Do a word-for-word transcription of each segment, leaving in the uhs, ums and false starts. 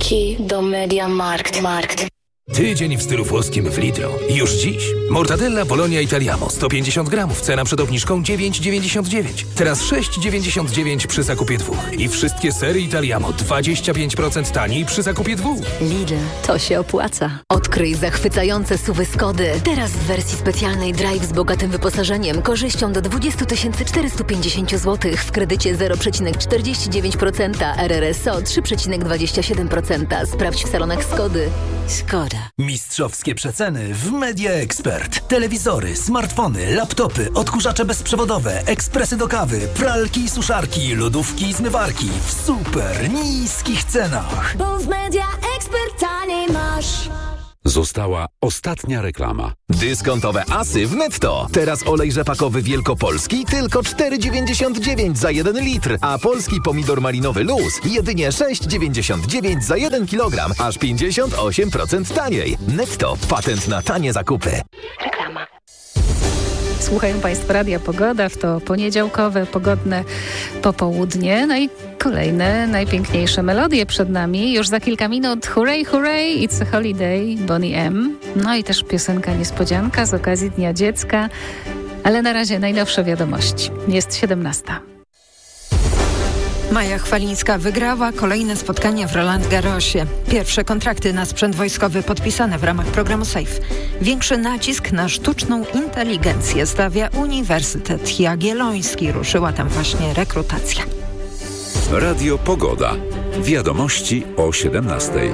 Włoski do Mediamarkt. Markt. Tydzień w stylu włoskim w Lidlu. Już dziś. Mortadella Polonia Italiamo sto pięćdziesiąt gramów. Cena przed obniżką dziewięć dziewięćdziesiąt dziewięć. Teraz sześć dziewięćdziesiąt dziewięć przy zakupie dwóch. I wszystkie sery Italiamo dwadzieścia pięć procent taniej przy zakupie dwóch. Lidl, to się opłaca. Odkryj zachwycające S U V-y Skody. Teraz w wersji specjalnej Drive z bogatym wyposażeniem. Korzyścią do dwadzieścia tysięcy czterysta pięćdziesiąt złotych w kredycie zero przecinek czterdzieści dziewięć procent, R R S O trzy przecinek dwadzieścia siedem procent. Sprawdź w salonach Skody. Skoda. Mistrzowskie przeceny w Media Expert. Telewizory, smartfony, laptopy, odkurzacze bezprzewodowe, ekspresy do kawy, pralki i suszarki, lodówki i zmywarki w super niskich cenach. Bo w Media Expert taniej masz. Została ostatnia reklama. Dyskontowe asy w Netto. Teraz olej rzepakowy wielkopolski tylko cztery dziewięćdziesiąt dziewięć za jeden litr, a polski pomidor malinowy Luz jedynie sześć dziewięćdziesiąt dziewięć za jeden kilogram, aż pięćdziesiąt osiem procent taniej. Netto. Patent na tanie zakupy. Reklama. Słuchają Państwo Radia Pogoda w to poniedziałkowe, pogodne popołudnie. No i kolejne, najpiękniejsze melodie przed nami. Już za kilka minut Hooray, Hooray, It's a Holiday, Bonnie M. No i też piosenka niespodzianka z okazji Dnia Dziecka. Ale na razie najnowsze wiadomości. Jest siedemnasta. Maja Chwalińska wygrała kolejne spotkanie w Roland Garrosie. Pierwsze kontrakty na sprzęt wojskowy podpisane w ramach programu SAFE. Większy nacisk na sztuczną inteligencję stawia Uniwersytet Jagielloński. Ruszyła tam właśnie rekrutacja. Radio Pogoda. Wiadomości o siedemnastej.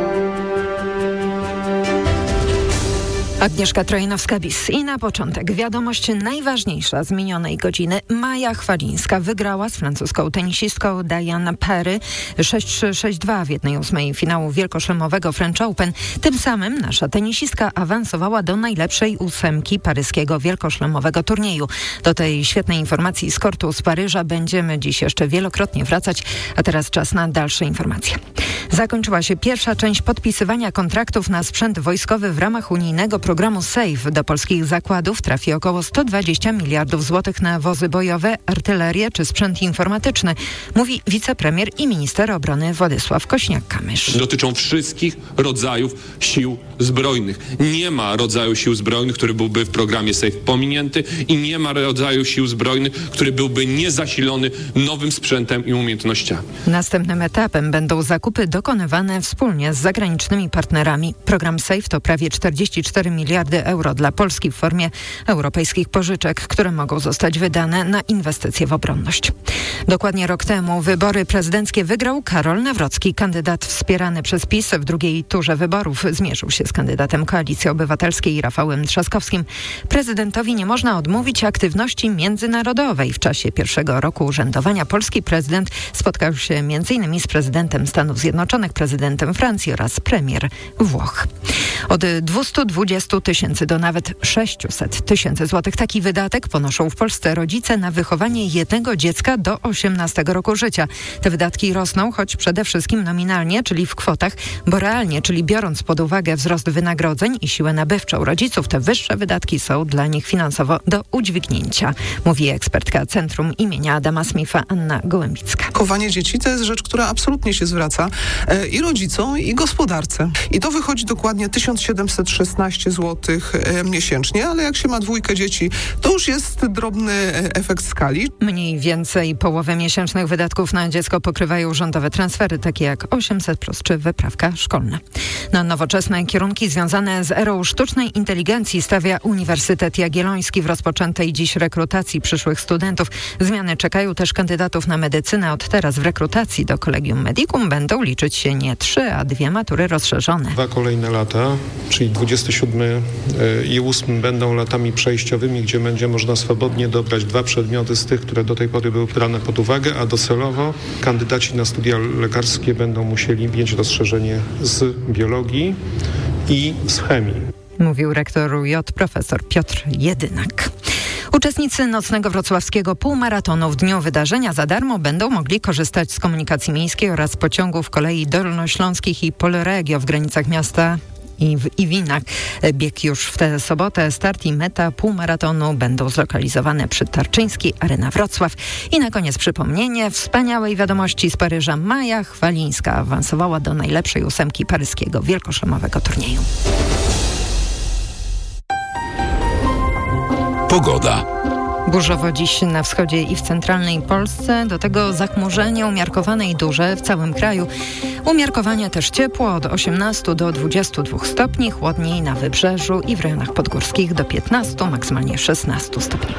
Agnieszka Trojanowska-Bis. I na początek wiadomość najważniejsza z minionej godziny. Maja Chwalińska wygrała z francuską tenisistką Diane Perry sześć trzy sześć dwa w jednej ósmej finału wielkoszlemowego French Open. Tym samym nasza tenisistka awansowała do najlepszej ósemki paryskiego wielkoszlemowego turnieju. Do tej świetnej informacji z kortu z Paryża będziemy dziś jeszcze wielokrotnie wracać, a teraz czas na dalsze informacje. Zakończyła się pierwsza część podpisywania kontraktów na sprzęt wojskowy w ramach unijnego programu SAFE. Do polskich zakładów trafi około sto dwadzieścia miliardów złotych na wozy bojowe, artylerię czy sprzęt informatyczny, mówi wicepremier i minister obrony Władysław Kośniak-Kamysz. Dotyczą wszystkich rodzajów sił zbrojnych. Nie ma rodzaju sił zbrojnych, który byłby w programie SAFE pominięty i nie ma rodzaju sił zbrojnych, który byłby niezasilony nowym sprzętem i umiejętnościami. Następnym etapem będą zakupy dokonywane wspólnie z zagranicznymi partnerami. Program SAFE to prawie czterdzieści cztery miliardy euro dla Polski w formie europejskich pożyczek, które mogą zostać wydane na inwestycje w obronność. Dokładnie rok temu wybory prezydenckie wygrał Karol Nawrocki. Kandydat wspierany przez PiS w drugiej turze wyborów zmierzył się z kandydatem Koalicji Obywatelskiej Rafałem Trzaskowskim. Prezydentowi nie można odmówić aktywności międzynarodowej. W czasie pierwszego roku urzędowania polski prezydent spotkał się między innymi z prezydentem Stanów Zjednoczonych, prezydentem Francji oraz premier Włoch. Od dwieście dwadzieścia tysięcy do nawet sześćset tysięcy złotych. Taki wydatek ponoszą w Polsce rodzice na wychowanie jednego dziecka do osiemnastego roku życia. Te wydatki rosną, choć przede wszystkim nominalnie, czyli w kwotach, bo realnie, czyli biorąc pod uwagę wzrost wynagrodzeń i siłę nabywczą rodziców, te wyższe wydatki są dla nich finansowo do udźwignięcia, mówi ekspertka Centrum imienia Adama Smitha Anna Gołębicka. Wychowanie dzieci to jest rzecz, która absolutnie się zwraca e, i rodzicom, i gospodarce. I to wychodzi dokładnie tysiąc siedemset szesnaście złotych e, miesięcznie, ale jak się ma dwójkę dzieci, to już jest drobny e, efekt skali. Mniej więcej połowę miesięcznych wydatków na dziecko pokrywają rządowe transfery, takie jak osiemset plus czy wyprawka szkolna. Na nowoczesne kierunki związane z erą sztucznej inteligencji stawia Uniwersytet Jagielloński w rozpoczętej dziś rekrutacji przyszłych studentów. Zmiany czekają też kandydatów na medycynę. Od teraz w rekrutacji do Collegium Medicum będą liczyć się nie trzy, a dwie matury rozszerzone. Dwa kolejne lata, czyli dwudziesty siódmy i ósmy będą latami przejściowymi, gdzie będzie można swobodnie dobrać dwa przedmioty z tych, które do tej pory były brane pod uwagę, a docelowo kandydaci na studia lekarskie będą musieli mieć rozszerzenie z biologii i z chemii. Mówił rektor U J profesor Piotr Jedynak. Uczestnicy nocnego wrocławskiego półmaratonu w dniu wydarzenia za darmo będą mogli korzystać z komunikacji miejskiej oraz pociągów kolei dolnośląskich i Polregio w granicach miasta i w Iwinach. Bieg już w tę sobotę. Start i meta półmaratonu będą zlokalizowane przy Tarczyńskiej, Arena Wrocław. I na koniec przypomnienie wspaniałej wiadomości z Paryża. Maja Chwalińska awansowała do najlepszej ósemki paryskiego wielkoszlemowego turnieju. Pogoda. Burzowo dziś na wschodzie i w centralnej Polsce, do tego zachmurzenie umiarkowane i duże w całym kraju. Umiarkowanie też ciepło od osiemnastu do dwudziestu dwóch stopni, chłodniej na wybrzeżu i w rejonach podgórskich do piętnastu, maksymalnie szesnastu stopni.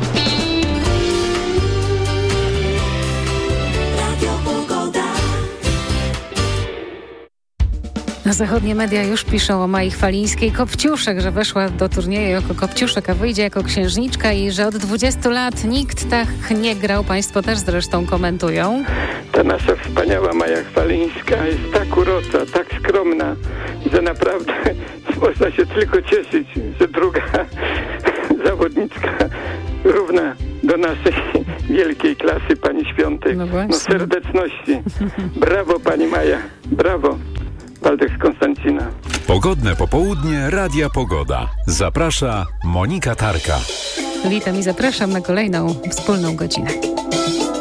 Zachodnie media już piszą o Mai Chwalińskiej. Kopciuszek, że weszła do turnieju jako Kopciuszek, a wyjdzie jako księżniczka i że od dwudziestu lat nikt tak nie grał. Państwo też zresztą komentują. Ta nasza wspaniała Maja Chwalińska jest tak urocza, tak skromna, że naprawdę można się tylko cieszyć, że druga zawodniczka równa do naszej wielkiej klasy, pani Świątek. No, no serdeczności. Brawo pani Maja, brawo. Waldek z Konstancina. Pogodne popołudnie Radia Pogoda. Zaprasza Monika Tarka. Witam i zapraszam na kolejną wspólną godzinę.